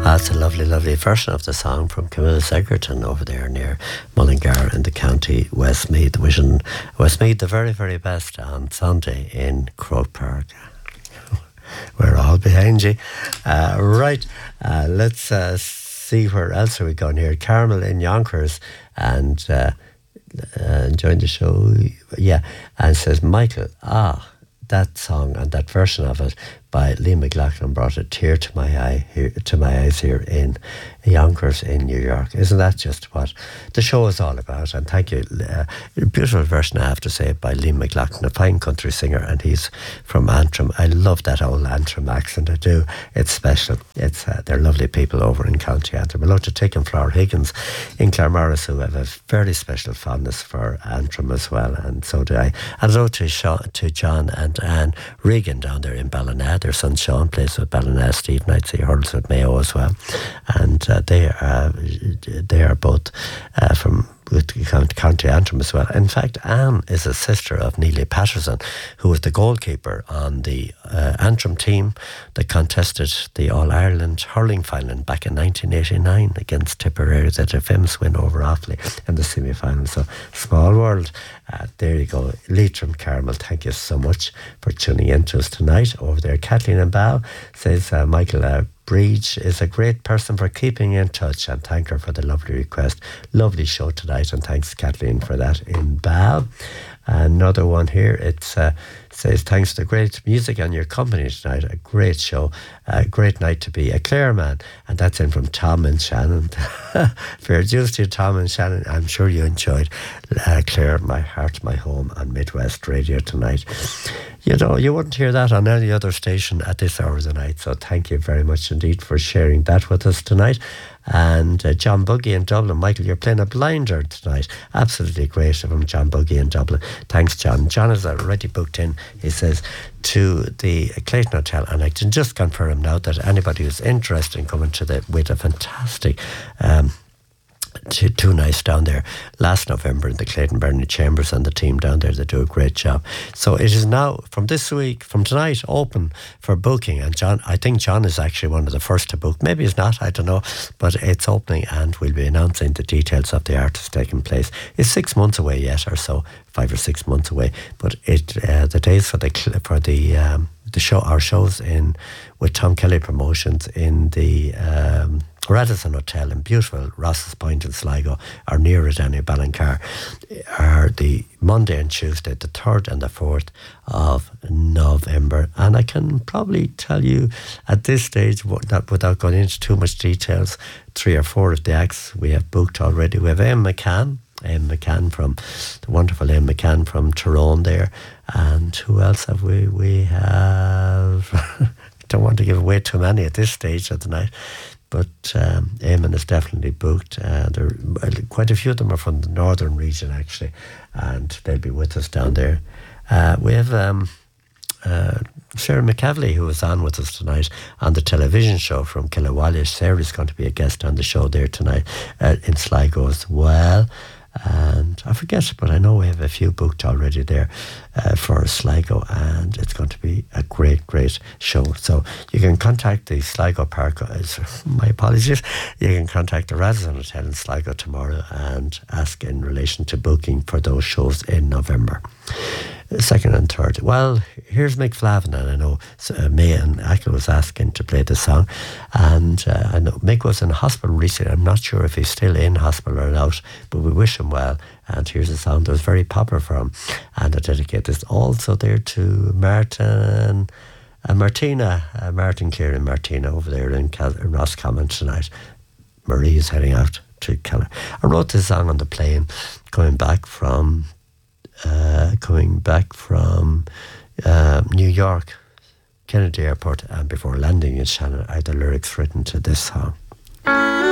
That's a lovely, lovely version of the song from Camilla Egerton over there near Mullingar in the county Westmeath. Wishing Westmeath the very, very best on Sunday in Croke Park. We're all behind you. Right, let's see where else are we going here. Carmel in Yonkers and enjoying the show. Yeah, and says, Michael, that song and that version of it by Lee McLaughlin brought a tear to my eyes here in Yonkers in New York. Isn't that just what the show is all about? And thank you. Beautiful version, I have to say, by Lee McLaughlin, a fine country singer, and he's from Antrim. I love that old Antrim accent, I do. It's special. They're lovely people over in County Antrim. Hello to Tick and Flower Higgins in Claremorris, who have a very special fondness for Antrim as well, and so do I. And hello to John and Anne Regan down there in Ballina. Their son Sean plays with Ballina. Steve Knights, he hurls with Mayo as well, and they are both from County Antrim as well. In fact, Anne is a sister of Neely Patterson, who was the goalkeeper on the Antrim team that contested the All-Ireland hurling final back in 1989 against Tipperary, that a famous win over Offaly in the semi-final. So, small world. There you go. Leitrim Carmel, thank you so much for tuning in to us tonight over there. Kathleen and Bal says, Michael, Breach is a great person for keeping in touch, and thank her for the lovely request. Lovely show tonight, and thanks Kathleen for that in Bal. Another one here, it says, thanks to the great music and your company tonight, a great show, a great night to be a Clare man. And that's in from Tom and Shannon. Fair dues to you, Tom and Shannon. I'm sure you enjoyed Clare, my heart, my home on Midwest Radio tonight. You know, you wouldn't hear that on any other station at this hour of the night, so thank you very much indeed for sharing that with us tonight. And John Buggy in Dublin. Michael, you're playing a blinder tonight. Absolutely great from John Buggy in Dublin. Thanks, John. John is already booked in, he says, to the Clayton Hotel, and I can just confirm now that anybody who's interested in coming to with a fantastic two nights down there last November in the Clayton Bernie Chambers, and the team down there, they do a great job. So it is now from this week, from tonight, open for booking. And John, I think John is actually one of the first to book. Maybe he's not, I don't know, but it's opening, and we'll be announcing the details of the artist taking place. It's 6 months away yet, or so, 5 or 6 months away. But the days for the show, our shows in with Tom Kelly Promotions in the Radisson Hotel in beautiful Ross's Point in Sligo, or near it anyway, Ballincar, are the Monday and Tuesday, the 3rd and the 4th of November. And I can probably tell you at this stage, that without going into too much details, 3 or 4 of the acts we have booked already. We have Em McCann from the wonderful Em McCann from Tyrone there. And who else have we? We have don't want to give away too many at this stage of the night, but Eamon is definitely booked. Quite a few of them are from the northern region actually, and they'll be with us down there. We have Sarah McCavely, who was on with us tonight on the television show from Killawalla. Sarah's going to be a guest on the show there tonight in Sligo as well. And I forget, but I know we have a few booked already there for Sligo, and it's going to be a great, great show. So you can contact the Sligo Park, my apologies, you can contact the Radisson Hotel in Sligo tomorrow and ask in relation to booking for those shows in November. 2nd and 3rd. Well, here's Mick Flavin, and I know May and Ackle was asking to play the song, and I know Mick was in hospital recently. I'm not sure if he's still in hospital or out, but we wish him well. And here's a song that was very popular for him, and I dedicate this also there to Martin and Martina, Martin, Claire and Martina over there in Roscommon tonight. Marie is heading out to Keller. I wrote this song on the plane coming back from New York, Kennedy Airport, and before landing in Shannon, I had the lyrics written to this song.